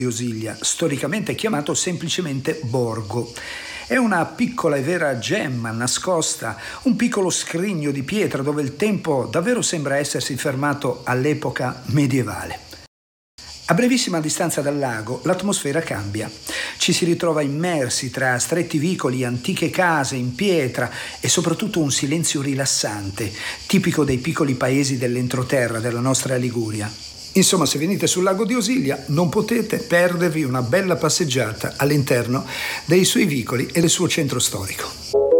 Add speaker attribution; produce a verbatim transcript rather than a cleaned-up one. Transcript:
Speaker 1: di Osiglia, storicamente chiamato semplicemente Borgo. È una piccola e vera gemma nascosta, un piccolo scrigno di pietra dove il tempo davvero sembra essersi fermato all'epoca medievale. A brevissima distanza dal lago l'atmosfera cambia. Ci si ritrova immersi tra stretti vicoli, antiche case in pietra e soprattutto un silenzio rilassante, tipico dei piccoli paesi dell'entroterra della nostra Liguria. Insomma, se venite sul lago di Osiglia non potete perdervi una bella passeggiata all'interno dei suoi vicoli e del suo centro storico.